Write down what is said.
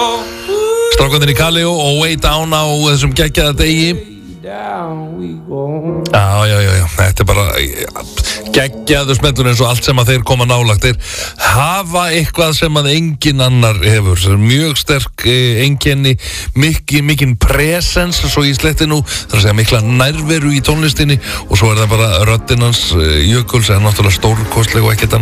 Strákarnir í Kali og Way Down á þessum geggjaða degi. Já, þetta bara geggjaður smellur eins og allt sem að þeir koma nálagt. Þeir hafa eitthvað sem að engin annar hefur. Mjög sterk einkenni, mikinn presence, svo í sletti nú, það að segja mikla nærveru í tónlistinni og svo það bara röddinn hans Jökuls er náttúrulega stórkostleg og ekkert annað.